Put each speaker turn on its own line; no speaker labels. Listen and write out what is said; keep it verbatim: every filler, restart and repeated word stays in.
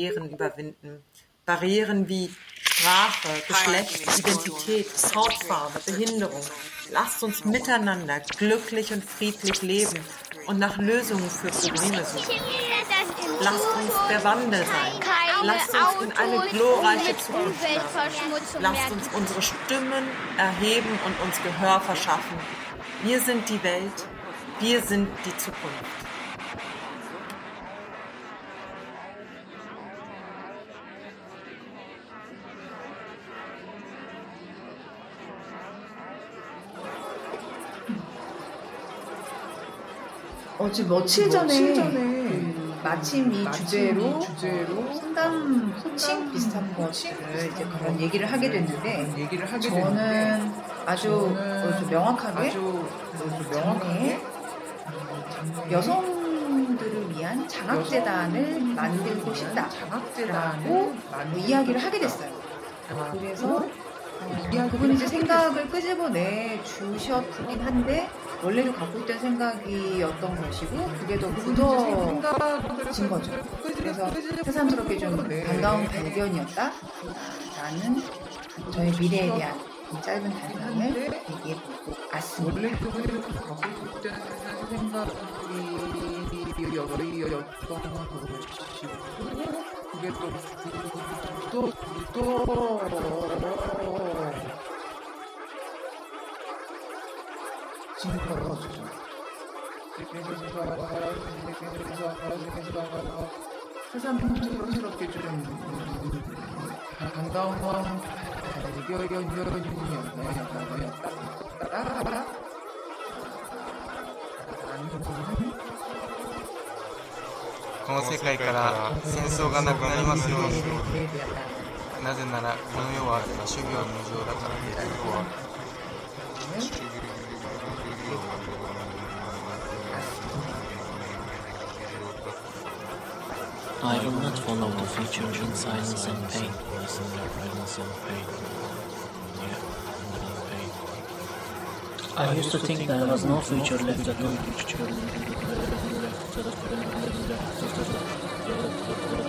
Barrieren überwinden. Barrieren wie Sprache, Geschlecht, Identität, Hautfarbe, Behinderung. Lasst uns miteinander glücklich und friedlich leben und nach Lösungen für Probleme suchen. Lasst uns der Wandel sein. Lasst uns in eine glorreiche Zukunft starten. Lasst uns unsere Stimmen erheben und uns Gehör verschaffen. Wir sind die Welt. Wir sind die Zukunft.
어, 지금 며칠 전에, 그 마침 이 주제로, 주제로 상담 코칭 비슷한 것들을 이제 그런 얘기를 하게 됐는데, 얘기를 하게 저는 아주 좀 명확하게, 아주 명확하게 여성들을 위한 장학재단을 만들고 싶다라고 이야기를 하게 됐어요. 그래서 그분이 이제 생각을 끄집어내 주셨긴 한데 원래도 갖고 있던 생각이었던 것이고 그게 더 굳어진 거죠. 그래서 새삼스럽게 좀 반가운 발견이었다 라는 저의 미래에 대한 이 짧은 단상을 얘기해보고 왔습니다. 원래 그분이 갖고 있던 생각이 여러이였던 것이고 그게 또 또 진짜로 새삼스럽게 좀 반가운 발견이었다.
この世界から戦争がなくなりますように。なぜならこの世は諸行無常だから。
I will not follow the future in silence and pain. Listen to silence and pain. Yeah, I used to think there was no future left at all.